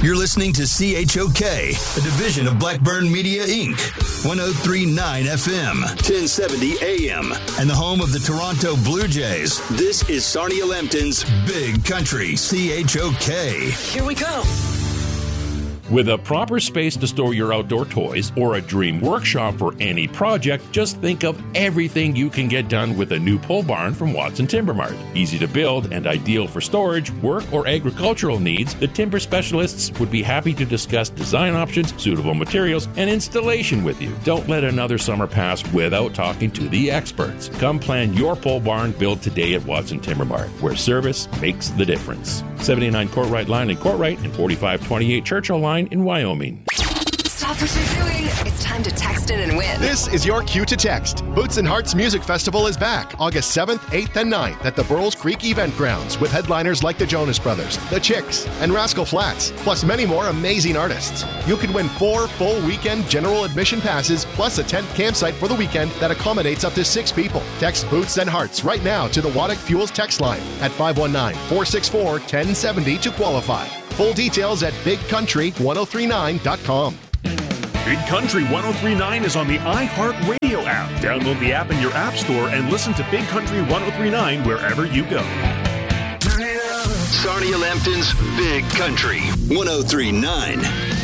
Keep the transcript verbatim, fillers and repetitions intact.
You're listening to C H O K, a division of Blackburn Media, Incorporated. one oh three point nine F M, ten seventy A M, and the home of the Toronto Blue Jays. This is Sarnia Lambton's Big Country, C H O K. Here we go. With a proper space to store your outdoor toys or a dream workshop for any project, just think of everything you can get done with a new pole barn from Watson Timber Mart. Easy to build and ideal for storage, work, or agricultural needs, the timber specialists would be happy to discuss design options, suitable materials, and installation with you. Don't let another summer pass without talking to the experts. Come plan your pole barn build today at Watson Timber Mart, where service makes the difference. seventy-nine Courtright Line in Courtright and forty-five twenty-eight Churchill Line in Wyoming. Stop what you're doing. It's time to text in and win. This is your cue to text. Boots and Hearts Music Festival is back August seventh, eighth, and ninth at the Burles Creek Event Grounds with headliners like the Jonas Brothers, the Chicks, and Rascal Flatts, plus many more amazing artists. You can win four full weekend general admission passes plus a tent campsite for the weekend that accommodates up to six people. Text Boots and Hearts right now to the Waddick Fuels text line at five one nine, four six four, one zero seven zero to qualify. Full details at big country ten thirty-nine dot com. Big Country ten thirty-nine is on the iHeartRadio app. Download the app in your app store and listen to Big Country ten thirty-nine wherever you go. Sarnia Lambton's Big Country ten thirty-nine.